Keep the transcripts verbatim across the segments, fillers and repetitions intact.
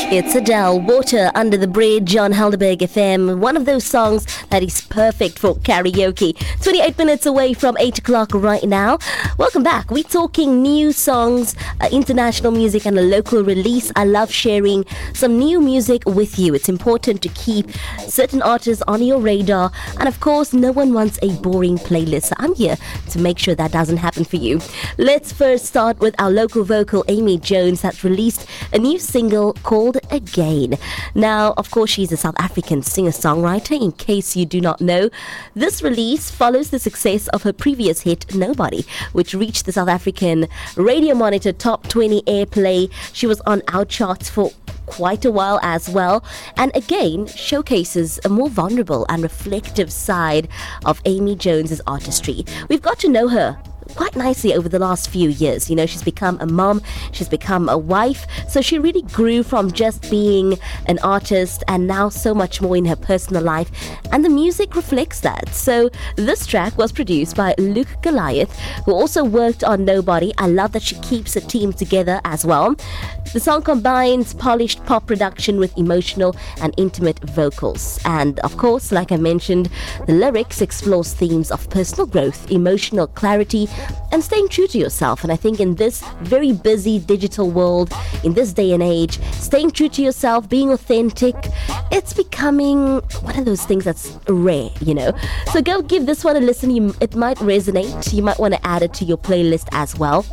It's Adele, Water Under the Bridge on Helderberg F M. One of those songs that is perfect for karaoke. twenty-eight minutes away from eight o'clock right now. Welcome back. We're talking new songs, uh, international music and a local release. I love sharing some new music with you. It's important to keep certain artists on your radar. And of course, no one wants a boring playlist. So I'm here to make sure that doesn't happen for you. Let's first start with our local vocal, Amy Jones, that's released a new single called Again. Now, of course, she's a South African singer-songwriter, in case you do not know. This release follows the success of her previous hit, Nobody, which reached the South African Radio Monitor Top twenty airplay. She was on our charts for quite a while as well, and again showcases a more vulnerable and reflective side of Amy Jones's artistry. We've got to know her quite nicely over the last few years. You know, she's become a mom, she's become a wife, so she really grew from just being an artist and now so much more in her personal life, and the music reflects that. So this track was produced by Luke Goliath, who also worked on Nobody. I love that she keeps a team together as well. The song combines polished pop production with emotional and intimate vocals, and of course, like I mentioned, the lyrics explores themes of personal growth, emotional clarity, and staying true to yourself. And I think in this very busy digital world, in this day and age, staying true to yourself, being authentic, it's becoming one of those things that's rare, you know. So go give this one a listen. You, it might resonate. You might want to add it to your playlist as well.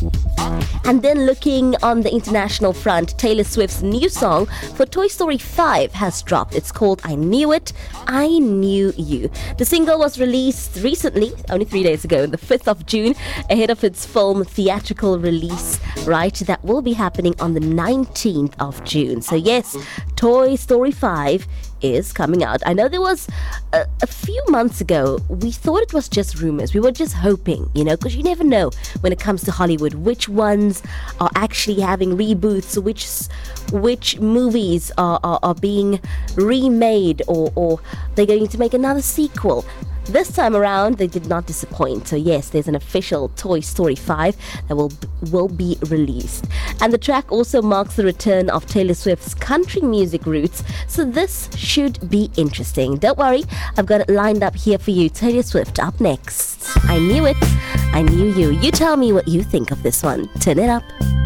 And then looking on the international front, Taylor Swift's new song for Toy Story five has dropped. It's called I Knew It, I Knew You. The single was released recently, only three days ago, the fifth of June, ahead of its film theatrical release, right? That will be happening on the nineteenth of June. So yes, Toy Story five is coming out. I know there was a, a few months ago, we thought it was just rumors. We were just hoping, you know, because you never know when it comes to Hollywood, which ones are actually having reboots, which which movies are, are, are being remade, or, or they're going to make another sequel. This time around, they did not disappoint. So yes, there's an official Toy Story five that will will be released. And the track also marks the return of Taylor Swift's country music roots. So this should be interesting. Don't worry, I've got it lined up here for you. Taylor Swift up next. I Knew It, I Knew You. You tell me what you think of this one. Turn it up.